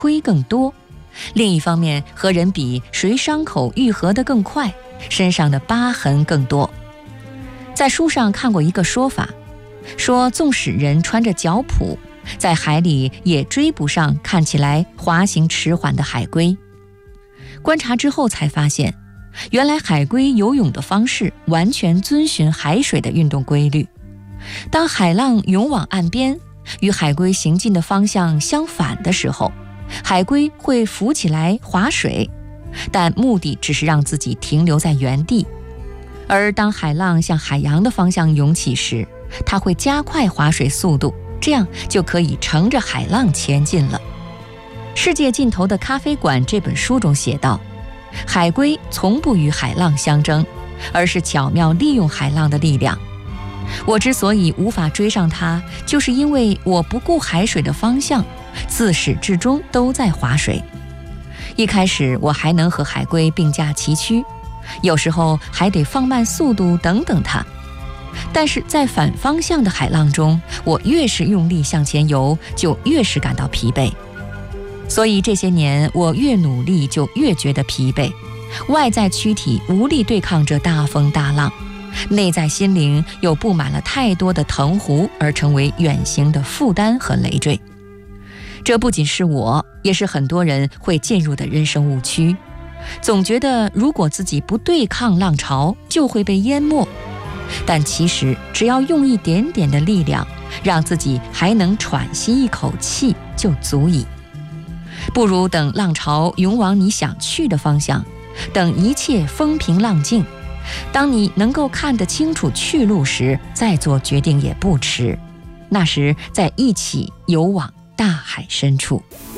龟更多，另一方面和人比谁伤口愈合得更快，身上的疤痕更多。在书上看过一个说法，说纵使人穿着脚蹼，在海里也追不上看起来滑行迟缓的海龟。观察之后才发现，原来海龟游泳的方式完全遵循海水的运动规律。当海浪涌往岸边，与海龟行进的方向相反的时候，海龟会浮起来划水，但目的只是让自己停留在原地。而当海浪向海洋的方向涌起时，它会加快划水速度，这样就可以乘着海浪前进了。《世界尽头的咖啡馆》这本书中写道，海龟从不与海浪相争，而是巧妙利用海浪的力量。我之所以无法追上它，就是因为我不顾海水的方向，自始至终都在划水。一开始我还能和海龟并驾齐驱，有时候还得放慢速度等等它。但是在反方向的海浪中，我越是用力向前游，就越是感到疲惫。所以这些年我越努力就越觉得疲惫，外在躯体无力对抗这大风大浪，内在心灵又布满了太多的藤壶，而成为远行的负担和累赘。这不仅是我，也是很多人会进入的人生误区，总觉得如果自己不对抗浪潮，就会被淹没。但其实只要用一点点的力量，让自己还能喘息一口气就足矣。不如等浪潮涌往你想去的方向，等一切风平浪静，当你能够看得清楚去路时，再做决定也不迟。那时再一起游往大海深处。